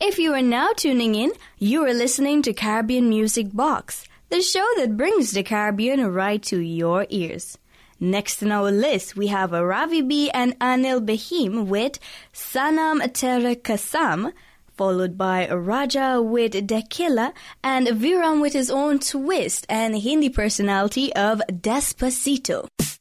If you are now tuning in, you are listening to Caribbean Music Box, the show that brings the Caribbean right to your ears. Next on our list, we have Ravi B and Anil Bahim with Sanam Tere Kasam, followed by Raja with Dekila, and Viram with his own twist and Hindi personality of Despacito.